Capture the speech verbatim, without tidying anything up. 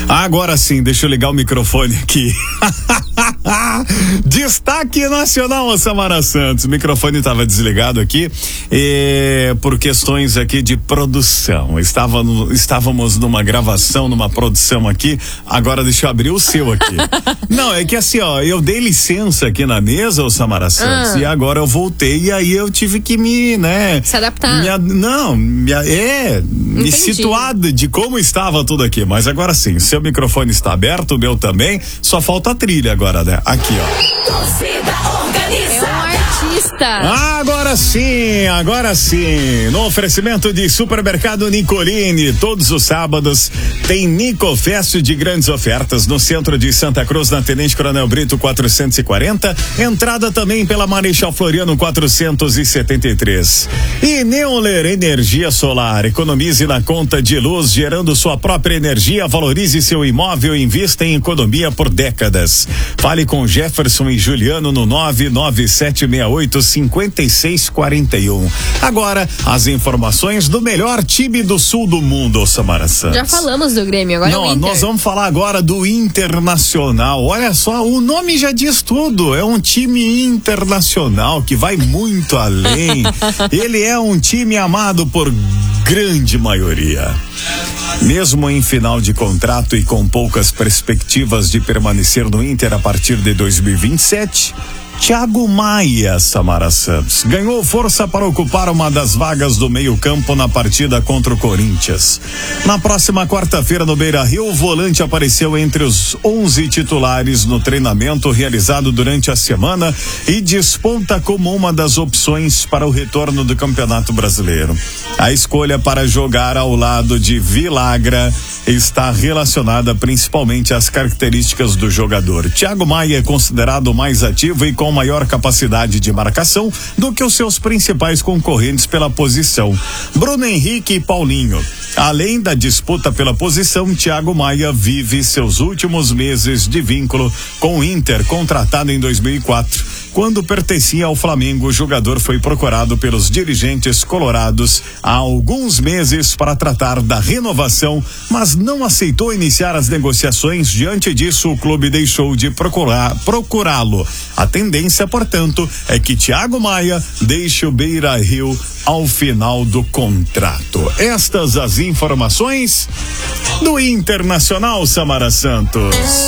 Agora sim, deixa eu ligar o microfone aqui. Destaque nacional, Samara Santos. O microfone estava desligado aqui e, por questões aqui de produção. Estava no, estávamos numa gravação, numa produção aqui. Agora deixa eu abrir o seu aqui. Não, é que assim, ó, eu dei licença aqui na mesa, ô Samara Santos, ah. e agora eu voltei e aí eu tive que me, né? Se adaptar. Me, não, me, é, me Entendi. situar de como estava tudo aqui. Mas agora sim, seu microfone está aberto, o meu também. Só falta a trilha agora, né? Aqui, ó. Torcida organizada. É um artista. Agora sim, agora sim. No oferecimento de Supermercado Nicolini, todos os sábados tem Nicofest de grandes ofertas no centro de Santa Cruz, na Tenente Coronel Brito quatrocentos e quarenta. Entrada também pela Marechal Floriano quatrocentos e setenta e três. E Neoler Energia Solar. Economize na conta de luz, gerando sua própria energia. Valorize seu imóvel e invista em economia por décadas. Fale com Jefferson e Juliano no nove nove sete seis oito cinco seis quatro um. Agora, as informações do melhor time do sul do mundo, Samara Santos. Já falamos do Grêmio, agora Não, é o Inter. Nós vamos falar agora do Internacional. Olha só, o nome já diz tudo. É um time internacional que vai muito além. Ele é um time amado por grande maioria. Mesmo em final de contrato e com poucas perspectivas de permanecer no Inter a partir de dois mil e vinte e sete, Thiago Maia, Samara Santos, ganhou força para ocupar uma das vagas do meio-campo na partida contra o Corinthians. Na próxima quarta-feira no Beira-Rio, o volante apareceu entre os onze titulares no treinamento realizado durante a semana e desponta como uma das opções para o retorno do Campeonato Brasileiro. A escolha para jogar ao lado de Vilagra está relacionada principalmente às características do jogador. Thiago Maia é considerado mais ativo e com maior capacidade de marcação do que os seus principais concorrentes pela posição, Bruno Henrique e Paulinho. Além da disputa pela posição, Thiago Maia vive seus últimos meses de vínculo com o Inter, contratado em dois mil e quatro. Quando pertencia ao Flamengo, o jogador foi procurado pelos dirigentes colorados há alguns meses para tratar da renovação, mas não aceitou iniciar as negociações. Diante disso, o clube deixou de procurar, procurá-lo. A tendência, portanto, é que Thiago Maia deixe o Beira-Rio ao final do contrato. Estas as informações do Internacional, Samara Santos.